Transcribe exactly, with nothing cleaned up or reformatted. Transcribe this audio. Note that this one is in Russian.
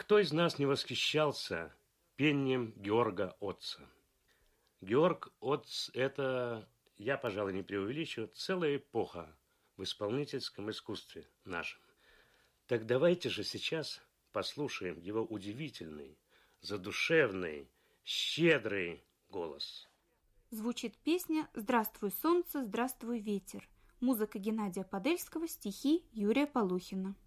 Кто из нас не восхищался пением Георга Отца? Георг Отц – это, я, пожалуй, не преувеличу, целая эпоха в исполнительском искусстве нашем. Так давайте же сейчас послушаем его удивительный, задушевный, щедрый голос. Звучит песня «Здравствуй, солнце, здравствуй, ветер». Музыка Геннадия Подельского, стихи Юрия Полухина.